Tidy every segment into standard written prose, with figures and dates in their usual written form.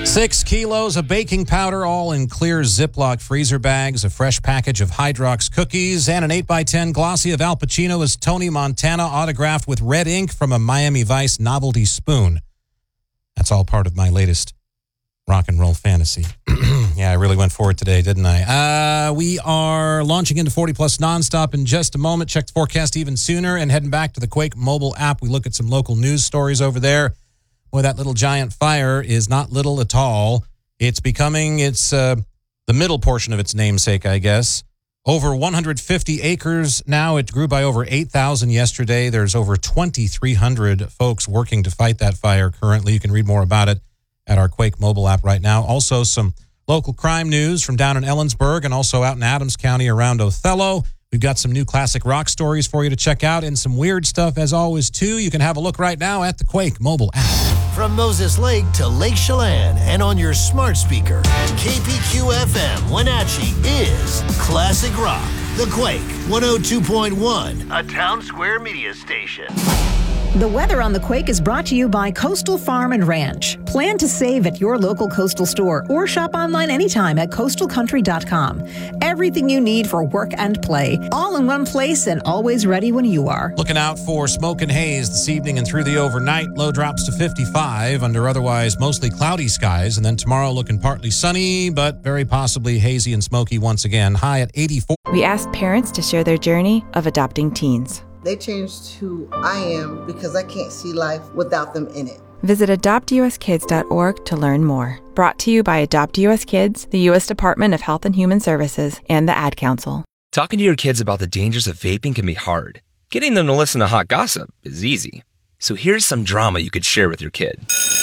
6 kilos of baking powder, all in clear Ziploc freezer bags, a fresh package of Hydrox cookies, and an 8x10 glossy of Al Pacino as Tony Montana, autographed with red ink from a Miami Vice novelty spoon. That's all part of my latest rock and roll fantasy. Yeah, I really went for it today, didn't I? We are launching into 40 Plus nonstop in just a moment. Check the forecast even sooner and heading back to the Quake mobile app. We look at some local news stories over there. Boy, that little giant fire is not little at all. It's becoming the middle portion of its namesake, I guess. Over 150 acres now. It grew by over 8,000 yesterday. There's over 2,300 folks working to fight that fire currently. You can read more about it at our Quake mobile app right now. Also, some local crime news from down in Ellensburg and also out in Adams County around Othello. We've got some new classic rock stories for you to check out and some weird stuff as always, too. You can have a look right now at the Quake mobile app. From Moses Lake to Lake Chelan and on your smart speaker, KPQ-FM Wenatchee is Classic Rock. The Quake 102.1, a Town Square media station. The weather on the Quake is brought to you by Coastal Farm and Ranch. Plan to save at your local Coastal store or shop online anytime at coastalcountry.com. Everything you need for work and play, all in one place and always ready when you are. Looking out for smoke and haze this evening and through the overnight. Low drops to 55 under otherwise mostly cloudy skies. And then tomorrow looking partly sunny, but very possibly hazy and smoky once again. High at 84. We asked parents to share their journey of adopting teens. They changed who I am because I can't see life without them in it. Visit adoptuskids.org to learn more. Brought to you by Adopt US Kids, the U.S. Department of Health and Human Services, and the Ad Council. Talking to your kids about the dangers of vaping can be hard. Getting them to listen to hot gossip is easy. So here's some drama you could share with your kid.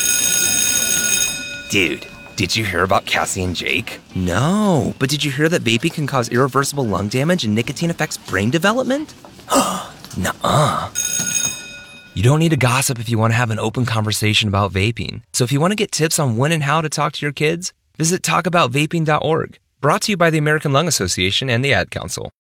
Dude, did you hear about Cassie and Jake? No, but did you hear that vaping can cause irreversible lung damage and nicotine affects brain development? Nuh-uh. You don't need to gossip if you want to have an open conversation about vaping. So if you want to get tips on when and how to talk to your kids, visit talkaboutvaping.org. Brought to you by the American Lung Association and the Ad Council.